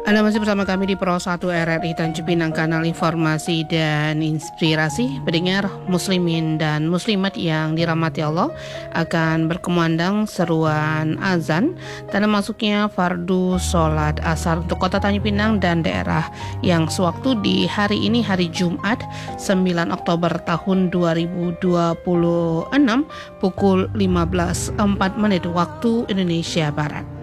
Anda masih bersama kami di Pro 1 RRI Tanjung Pinang, kanal informasi dan inspirasi. Pendengar muslimin dan muslimat yang dirahmati Allah, akan berkumandang seruan azan tanda masuknya fardu sholat asar untuk kota Tanjung Pinang dan daerah yang sewaktu di hari ini, hari Jumat 9 Oktober tahun 2026 pukul 15.04 waktu Indonesia Barat.